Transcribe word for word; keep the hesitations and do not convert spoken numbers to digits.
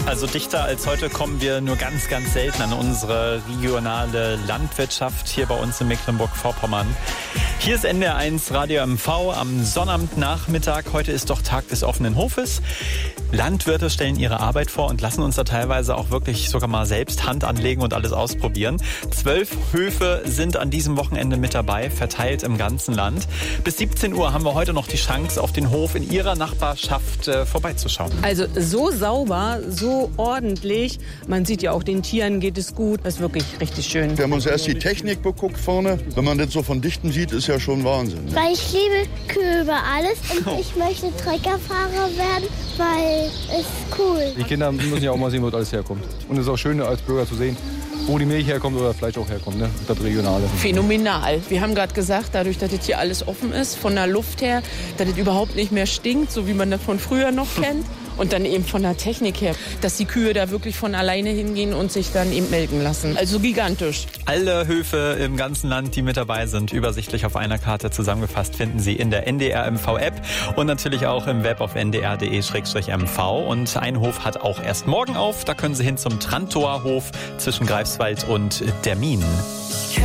Also dichter als heute kommen wir nur ganz, ganz selten an unsere regionale Landwirtschaft hier bei uns in Mecklenburg-Vorpommern. Hier ist N D R eins Radio M V am Sonnabendnachmittag. Heute ist doch Tag des offenen Hofes. Landwirte stellen ihre Arbeit vor und lassen uns da teilweise auch wirklich sogar mal selbst Hand anlegen und alles ausprobieren. Zwölf Höfe sind an diesem Wochenende mit dabei, verteilt im ganzen Land. Bis siebzehn Uhr haben wir heute noch die Chance, auf den Hof in Ihrer Nachbarschaft äh, vorbeizuschauen. Also so sauber, so ordentlich. Man sieht ja auch, den Tieren geht es gut. Das ist wirklich richtig schön. Wir haben uns erst die Technik beguckt vorne. Wenn man das so von Dichten sieht, ist ja schon Wahnsinn. Weil ich liebe Kühe über alles und ich möchte Treckerfahrer werden, weil es cool. Die Kinder müssen ja auch mal sehen, wo das alles herkommt. Und es ist auch schön, als Bürger zu sehen, wo die Milch herkommt oder Fleisch auch herkommt, ne? Das Regionale. Phänomenal. Wir haben gerade gesagt, dadurch, dass das hier alles offen ist, von der Luft her, dass es überhaupt nicht mehr stinkt, so wie man das von früher noch kennt. Und dann eben von der Technik her, dass die Kühe da wirklich von alleine hingehen und sich dann eben melken lassen. Also gigantisch. Alle Höfe im ganzen Land, die mit dabei sind, übersichtlich auf einer Karte zusammengefasst, finden Sie in der N D R M V-App und natürlich auch im Web auf n d r punkt d e slash m v. Und ein Hof hat auch erst morgen auf. Da können Sie hin zum Trantower Hof zwischen Greifswald und Dermin.